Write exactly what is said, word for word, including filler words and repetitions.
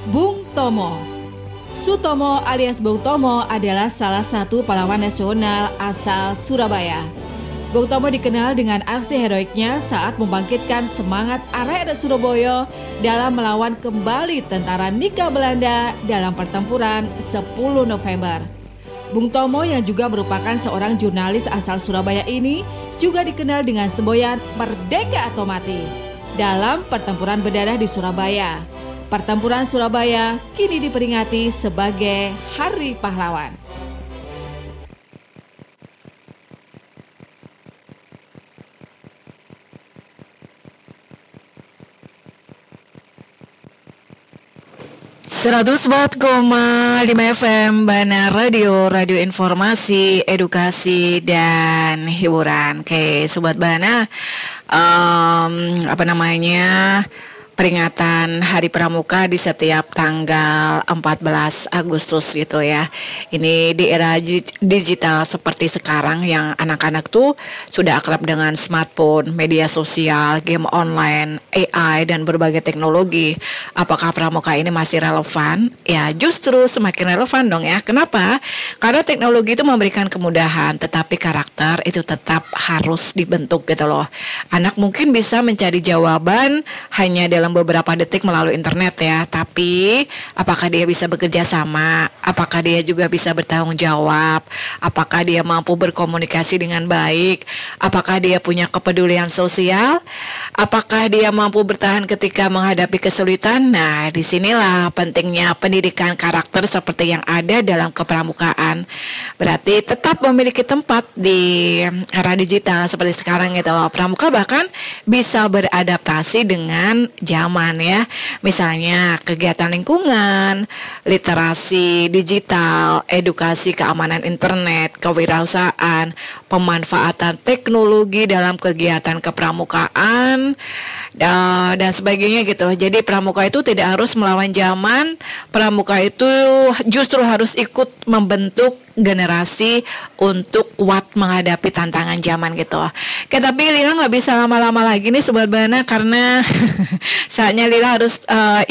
Bung Tomo. Sutomo alias Bung Tomo adalah salah satu pahlawan nasional asal Surabaya. Bung Tomo dikenal dengan aksi heroiknya saat membangkitkan semangat arek adat Surabaya dalam melawan kembali tentara Nika Belanda dalam pertempuran sepuluh November. Bung Tomo yang juga merupakan seorang jurnalis asal Surabaya ini juga dikenal dengan semboyan Merdeka atau Mati dalam pertempuran berdarah di Surabaya. Pertempuran Surabaya kini diperingati sebagai Hari Pahlawan. seratus empat koma lima F M Bana Radio, radio informasi, edukasi, dan hiburan. Oke, Sobat Bana, um, apa namanya, peringatan Hari Pramuka di setiap tanggal empat belas Agustus gitu ya. Ini di era digital seperti sekarang yang anak-anak tuh sudah akrab dengan smartphone, media sosial, game online, A I, dan berbagai teknologi. Apakah Pramuka ini masih relevan? Ya justru semakin relevan dong ya. Kenapa? Karena teknologi itu memberikan kemudahan, tetapi karakter itu tetap harus dibentuk gitu loh. Anak mungkin bisa mencari jawaban hanya dalam beberapa detik melalui internet ya, tapi apakah dia bisa bekerja sama? Apakah dia juga bisa bertanggung jawab? Apakah dia mampu berkomunikasi dengan baik? Apakah dia punya kepedulian sosial? Apakah dia mampu bertahan ketika menghadapi kesulitan? Nah, disinilah pentingnya pendidikan karakter seperti yang ada dalam kepramukaan. Berarti tetap memiliki tempat di era digital seperti sekarang gitu loh. Pramuka bahkan bisa beradaptasi dengan zaman ya, misalnya kegiatan lingkungan, literasi digital, edukasi keamanan internet, kewirausahaan, pemanfaatan teknologi dalam kegiatan kepramukaan dan, dan sebagainya gitu. Jadi pramuka itu tidak harus melawan zaman, pramuka itu justru harus ikut membentuk generasi untuk kuat menghadapi tantangan zaman gitu. Oke, tapi Lila nggak bisa lama-lama lagi nih Sobat Bana karena saatnya Lila harus uh,